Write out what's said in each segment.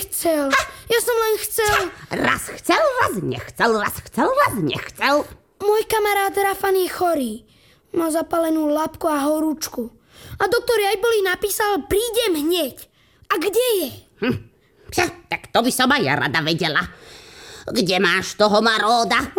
nechcel. Ja som len chcel... Raz chcel, raz nechcel, raz chcel, raz nechcel. Môj kamarát Rafan je chorý. Má zapalenú labku a horúčku. A doktor Jajbolí napísal, prídem hneď. A kde je? Tak to by som aj ja rada vedela. Kde máš toho maróda?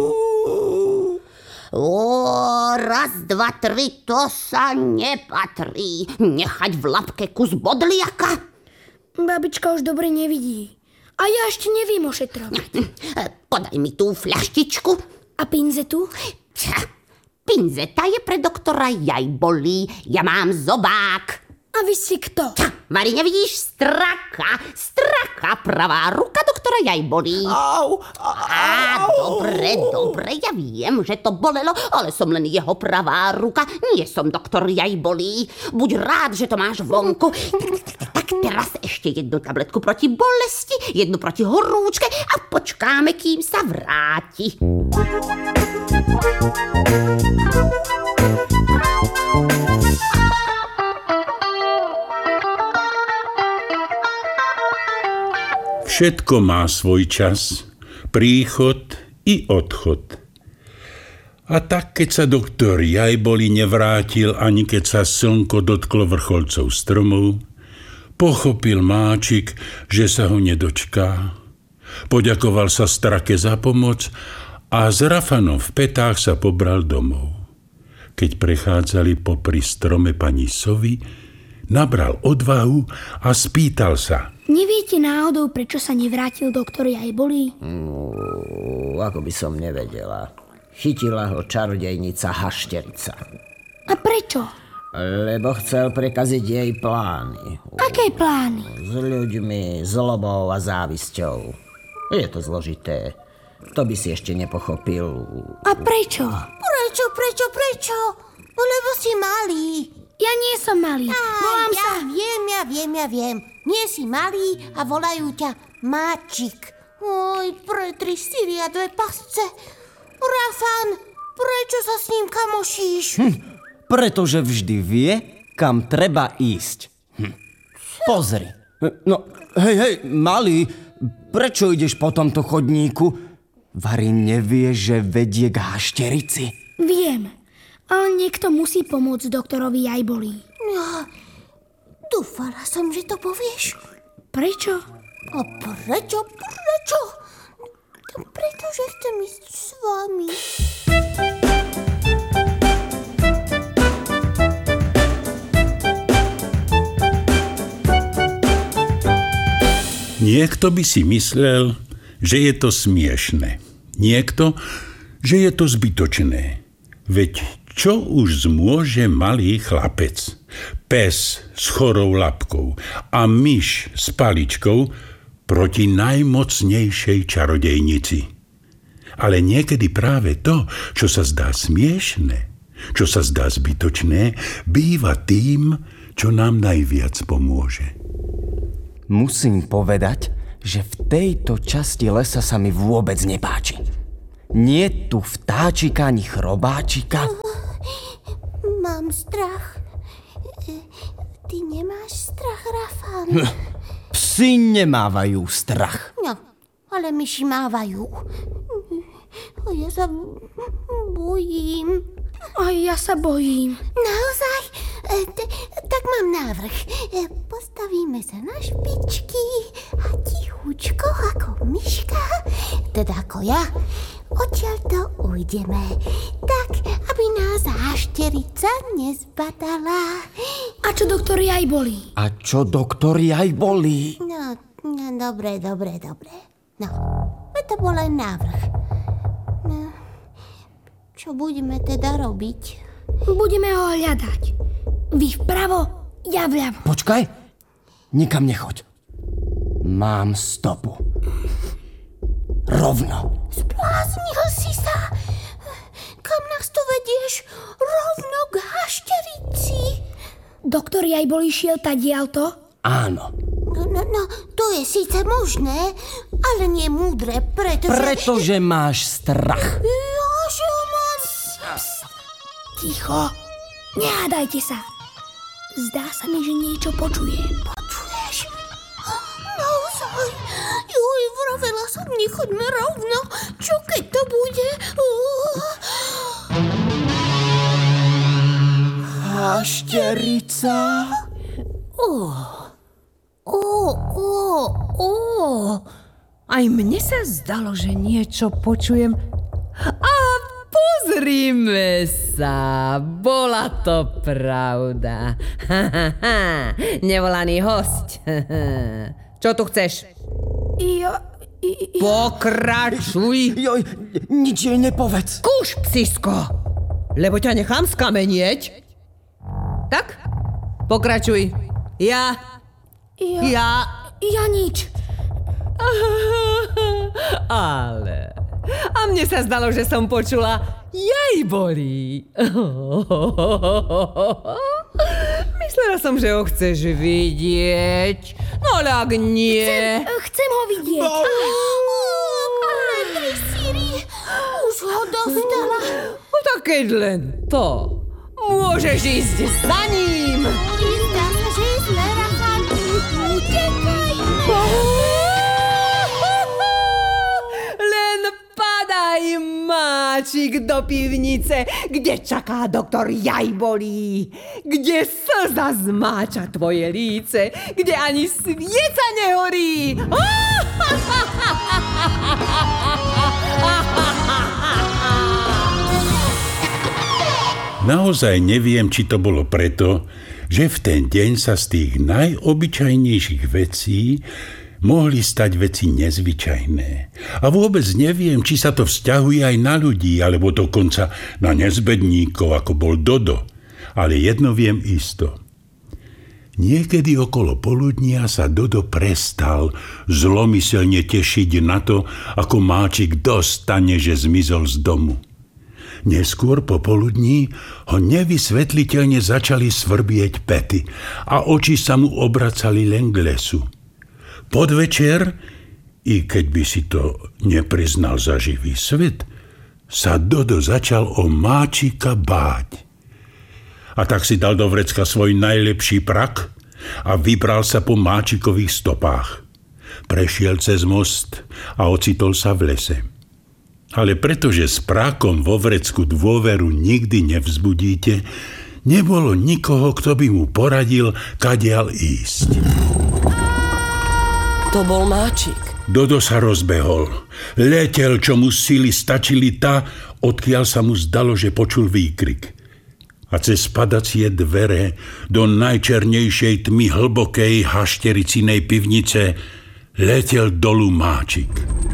Raz, dva, tri, to sa nepatrí. Nechať v labke kus bodliaka? Babička už dobre nevidí. A ja ešte neviem ošetrovať. Podaj mi tú fľaštičku. A pinzetu? Pinzeta je pre doktora Jajbolí. Ja mám zobák. A vy si kto? Vari, nevidíš? Straka, pravá ruka doktora Jajbolí. Dobre, ja viem, že to bolelo, ale som len jeho pravá ruka. Nie som doktor Jajbolí. Buď rád, že to máš vonku. Tak teraz ešte jednu tabletku proti bolesti, jednu proti horúčke a počkáme, kým sa vráti. Všetko má svoj čas, príchod i odchod. A tak, keď sa doktor Jajbolí nevrátil, ani keď sa slnko dotklo vrcholcov stromov, pochopil Máčik, že sa ho nedočká. Poďakoval sa Strake za pomoc a s Rafanom v petách sa pobral domov. Keď prechádzali popri strome pani Sovy, nabral odvahu a spýtal sa: Neviete náhodou, prečo sa nevrátil doktor Jajbolí? Ako by som nevedela. Chytila ho čarodejnica Hašterica. A prečo? Lebo chcel prekaziť jej plány. Aké plány? S ľuďmi, zlobou a závisťou. Je to zložité. To by si ešte nepochopil. A prečo? Prečo? Lebo si malý. Ja nie som malý. Volám sa... Ja viem. Nie si malý a volajú ťa Máčik. Oj, pretri 4 a 2 pasce. Rafan, prečo sa s ním kamošíš? Pretože vždy vie, kam treba ísť. Pozri. No, hej, malý, prečo ideš po tomto chodníku? Vari nevie, že vedie k Hašterici? Viem, ale niekto musí pomôcť doktorovi Jajbolí. Ja, dúfala som, že to povieš. Prečo? A prečo? Pretože chcem ísť s vami. Niekto by si myslel, že je to smiešne. Niekto, že je to zbytočné. Veď čo už zmôže malý chlapec? Pes s chorou labkou a myš s paličkou proti najmocnejšej čarodejnici. Ale niekedy práve to, čo sa zdá smiešne, čo sa zdá zbytočné, býva tým, čo nám najviac pomôže. Musím povedať, že v tejto časti lesa sa mi vôbec nepáči. Nie tu vtáčika ani chrobáčika. Mám strach. Ty nemáš strach, Rafan? Psi nemávajú strach. No, ale myši mávajú. A ja sa bojím. Aj ja sa bojím. Naozaj? Tak mám návrh. Postavíme sa na špičky a tichučko ako myška, teda ako ja, odtiaľto ujdeme. Tak, aby nás Hašterica nezbadala. A čo doktor Jajbolí? A čo doktor Jajbolí? No, dobre. No, to bol len návrh. No, čo budeme teda robiť? Budeme ho hľadať. Vy vpravo, ja vľavo. Počkaj, nikam nechoď. Mám stopu. Rovno. Zbláznil si sa. Kam nás tu vedieš? Rovno k Hašterici. Doktor Jajbolí šiel tadiaľto? Áno. No, to je síce možné, ale nie múdre, Pretože máš strach. Jože, mám... Ticho, nehádajte sa. Zdá sa mi, že niečo počujem. Počuješ? Naozaj? prosím, nechoďme rovno. Čo keď to bude? Hašterica. Aj mne sa zdalo, že niečo počujem. A pozrime sa, bola to pravda. Nevolaný hosť. Čo tu chceš? Pokračuj. Joj, nič jej nepovedz. Kúš, psisko, lebo ťa nechám skamenieť. Tak, pokračuj. Ja nič. Ale... A mne sa zdalo, že som počula Jajbolí. Myslela som, že ho chceš vidieť. No ale ak nie... Chcem ho vidieť. Pretri, Siri, už ho dostala. No tak keď len to, môžeš ísť za ním. Zdá sa, že je zle, Rafan. Utekajme. Len padaj, máčik, do pivnice, kde čaká doktor Jajbolí, kde slza zmáča tvoje líce, kde ani svieca nehorí. Naozaj neviem, či to bolo preto, že v ten deň sa z tých najobyčajnejších vecí mohli stať veci nezvyčajné. A vôbec neviem, či sa to vzťahuje aj na ľudí, alebo dokonca na nezbedníkov, ako bol Dodo. Ale jedno viem isto. Niekedy okolo poludnia sa Dodo prestal zlomyselne tešiť na to, ako máčik dostane, že zmizol z domu. Neskôr popoludní ho nevysvetliteľne začali svrbieť päty a oči sa mu obracali len k lesu. Podvečer, i keď by si to nepriznal za živý svet, sa Dodo začal o máčika báť. A tak si dal do vrecka svoj najlepší prak a vybral sa po máčikových stopách. Prešiel cez most a ocitol sa v lese. Ale pretože s prákom vo vrecku dôveru nikdy nevzbudíte, nebolo nikoho, kto by mu poradil, kadiaľ ísť. To bol máčik. Dodo sa rozbehol. Letel, čo mu sily stačili odkiaľ sa mu zdalo, že počul výkrik. A cez padacie dvere do najčernejšej tmy hlbokej haštericinej pivnice letel dolu máčik.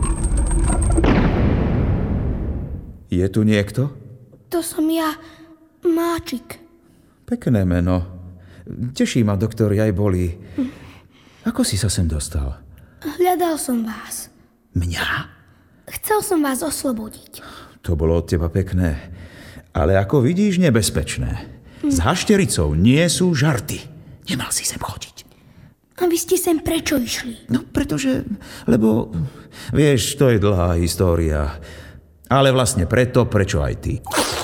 Je tu niekto? To som ja, Máčik. Pekné meno. Teší ma doktor Jajbolí. Ako si sa sem dostal? Hľadal som vás. Mňa? Chcel som vás oslobodiť. To bolo od teba pekné. Ale ako vidíš, nebezpečné. S haštericou nie sú žarty. Nemal si sem chodiť. A vy ste sem prečo išli? No, lebo, vieš, to je dlhá história. Ale vlastne preto, prečo aj ty.